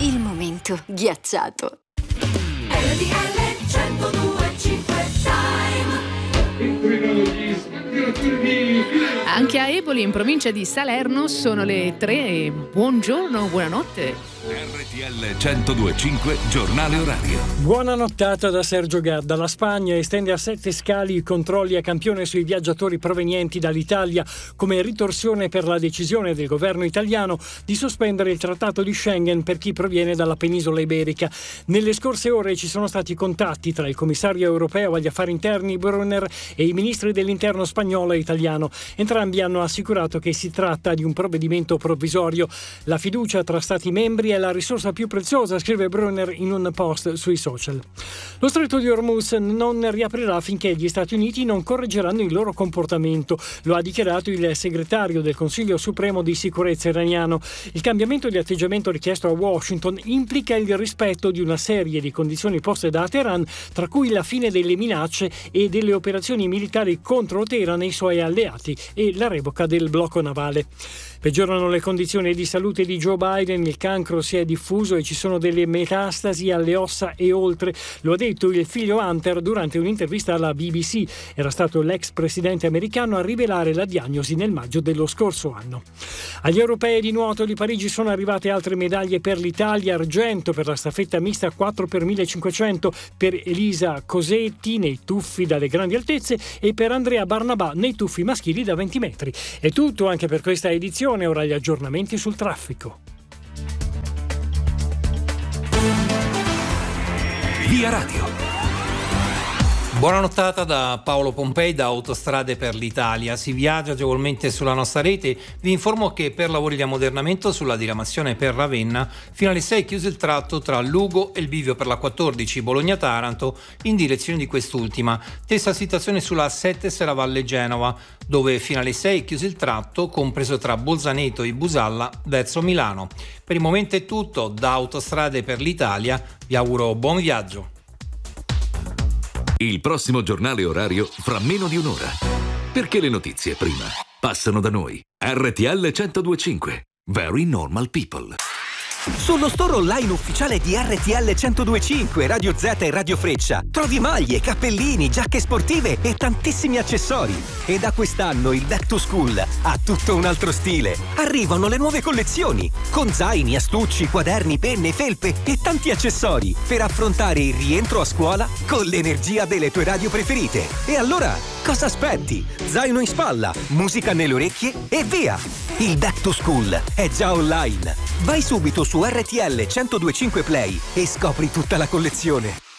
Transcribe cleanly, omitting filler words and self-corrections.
il momento ghiacciato. RTL 102.5 Anche a Eboli, in provincia di Salerno, sono le 3. Buongiorno, buonanotte. RTL 102.5 giornale orario. Buona nottata da Sergio Gadda. La Spagna estende a 7 scali i controlli a campione sui viaggiatori provenienti dall'Italia come ritorsione per la decisione del governo italiano di sospendere il trattato di Schengen per chi proviene dalla penisola iberica. Nelle scorse ore ci sono stati contatti tra il commissario europeo agli affari interni Brunner e i ministri dell'interno spagnolo e italiano. Entrambi hanno assicurato che si tratta di un provvedimento provvisorio. La fiducia tra stati membri è la risorsa più preziosa, scrive Brunner in un post sui social. Lo stretto di Hormuz non riaprirà finché gli Stati Uniti non correggeranno il loro comportamento, lo ha dichiarato il segretario del Consiglio Supremo di Sicurezza iraniano. Il cambiamento di atteggiamento richiesto a Washington implica il rispetto di una serie di condizioni poste da Teheran, tra cui la fine delle minacce e delle operazioni militari contro Teheran e i suoi alleati e la revoca del blocco navale. Peggiorano le condizioni di salute di Joe Biden, il cancro si è diffuso e ci sono delle metastasi alle ossa e oltre, lo ha detto il figlio Hunter durante un'intervista alla BBC. Era stato l'ex presidente americano a rivelare la diagnosi nel maggio dello scorso anno. Agli europei di nuoto di Parigi sono arrivate altre medaglie per l'Italia: argento per la staffetta mista 4x1500 per Elisa Cosetti nei tuffi dalle grandi altezze e per Andrea Barnabà nei tuffi maschili da 20 metri. È tutto anche per questa edizione. Ora gli aggiornamenti sul traffico. Via Radio. Buona nottata da Paolo Pompei da Autostrade per l'Italia. Si viaggia agevolmente sulla nostra rete. Vi informo che per lavori di ammodernamento sulla diramazione per Ravenna fino alle 6 chiuso il tratto tra Lugo e il bivio per la 14 Bologna-Taranto in direzione di quest'ultima. Stessa situazione sulla A7 Serravalle Genova, dove fino alle 6 chiuso il tratto compreso tra Bolzaneto e Busalla verso Milano. Per il momento è tutto. Da Autostrade per l'Italia vi auguro buon viaggio. Il prossimo giornale orario fra meno di un'ora. Perché le notizie prima passano da noi. RTL 102.5. Very normal people. Sullo store online ufficiale di RTL 102.5, Radio Z e Radio Freccia trovi maglie, cappellini, giacche sportive e tantissimi accessori. E da quest'anno il Back to School ha tutto un altro stile. Arrivano le nuove collezioni con zaini, astucci, quaderni, penne, felpe e tanti accessori per affrontare il rientro a scuola con l'energia delle tue radio preferite. E allora, cosa aspetti? Zaino in spalla, musica nelle orecchie e via! Il Back to School è già online. Vai subito su RTL 102.5 Play e scopri tutta la collezione.